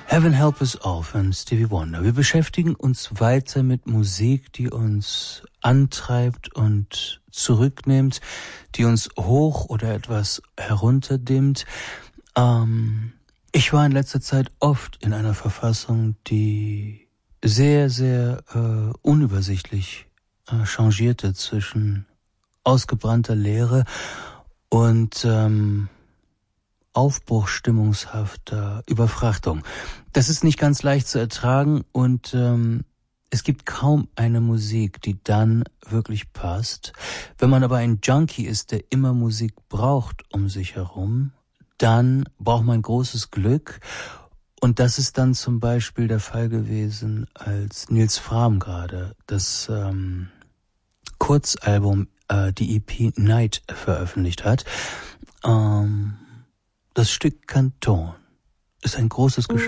Heaven Help Us All von Stevie Wonder. Wir beschäftigen uns weiter mit Musik, die uns antreibt und zurücknimmt, die uns hoch oder etwas herunterdimmt. Ich war in letzter Zeit oft in einer Verfassung, die sehr, sehr unübersichtlich changierte zwischen ausgebrannter Leere und aufbruchsstimmungshafter Überfrachtung. Das ist nicht ganz leicht zu ertragen und es gibt kaum eine Musik, die dann wirklich passt. Wenn man aber ein Junkie ist, der immer Musik braucht um sich herum, dann braucht man großes Glück. Und das ist dann zum Beispiel der Fall gewesen, als Nils Frahm gerade das Kurzalbum, die EP Night veröffentlicht hat. Das Stück Kanton ist ein großes Geschenk.